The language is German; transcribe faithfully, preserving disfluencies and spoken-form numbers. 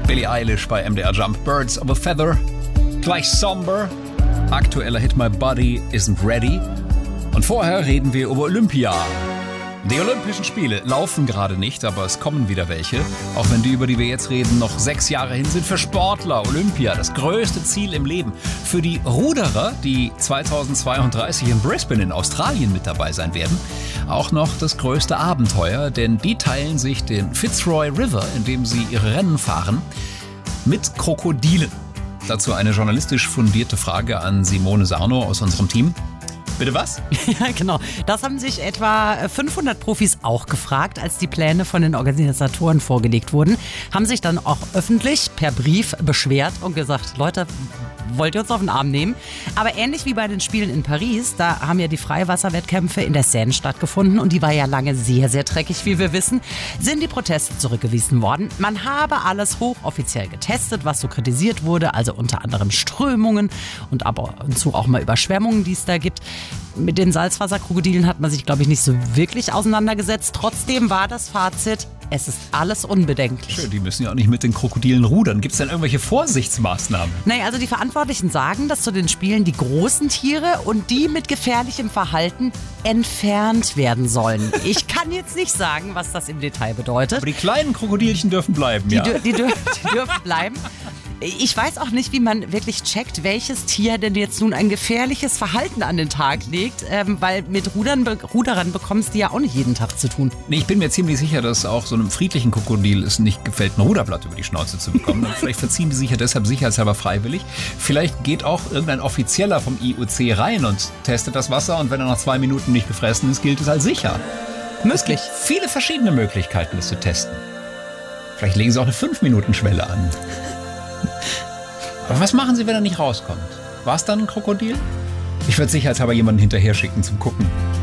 Billie Eilish bei M D R Jump, Birds of a Feather. Gleich Somber, aktueller Hit My Body Isn't Ready. Und vorher reden wir über Olympia. Die Olympischen Spiele laufen gerade nicht, aber es kommen wieder welche. Auch wenn die, über die wir jetzt reden, noch sechs Jahre hin sind. Für Sportler Olympia das größte Ziel im Leben. Für die Ruderer, die zweitausendzweiunddreißig in Brisbane in Australien mit dabei sein werden, auch noch das größte Abenteuer. Denn die teilen sich den Fitzroy River, in dem sie ihre Rennen fahren, mit Krokodilen. Dazu eine journalistisch fundierte Frage an Simone Sarno aus unserem Team. Bitte was? Ja, genau. Das haben sich etwa fünfhundert Profis auch gefragt, als die Pläne von den Organisatoren vorgelegt wurden. Haben sich dann auch öffentlich per Brief beschwert und gesagt, Leute, wollt ihr uns auf den Arm nehmen? Aber ähnlich wie bei den Spielen in Paris, da haben ja die Freiwasserwettkämpfe in der Seine stattgefunden und die war ja lange sehr, sehr dreckig, wie wir wissen, sind die Proteste zurückgewiesen worden. Man habe alles hochoffiziell getestet, was so kritisiert wurde, also unter anderem Strömungen und ab und zu auch mal Überschwemmungen, die es da gibt. Mit den Salzwasserkrokodilen hat man sich, glaube ich, nicht so wirklich auseinandergesetzt. Trotzdem war das Fazit, es ist alles unbedenklich. Schön, die müssen ja auch nicht mit den Krokodilen rudern. Gibt es denn irgendwelche Vorsichtsmaßnahmen? Naja, also die Verantwortlichen sagen, dass zu den Spielen die großen Tiere und die mit gefährlichem Verhalten entfernt werden sollen. Ich kann jetzt nicht sagen, was das im Detail bedeutet. Aber die kleinen Krokodilchen dürfen bleiben, die ja? Dür- die, dür- die dürfen bleiben. Ich weiß auch nicht, wie man wirklich checkt, welches Tier denn jetzt nun ein gefährliches Verhalten an den Tag legt, ähm, weil mit Rudern, Ruderern bekommst du ja auch nicht jeden Tag zu tun. Nee, ich bin mir ziemlich sicher, dass auch so einem friedlichen Krokodil es nicht gefällt, ein Ruderblatt über die Schnauze zu bekommen. Und vielleicht verziehen die sich ja deshalb sicherheitshalber freiwillig. Vielleicht geht auch irgendein Offizieller vom I O C rein und testet das Wasser und wenn er nach zwei Minuten nicht gefressen ist, gilt es als sicher. Möglich. Es gibt viele verschiedene Möglichkeiten, das zu testen. Vielleicht legen sie auch eine fünf Minuten Schwelle an. Aber was machen sie, wenn er nicht rauskommt? War es dann ein Krokodil? Ich würde sicherheitshalber jemanden hinterher schicken zum Gucken.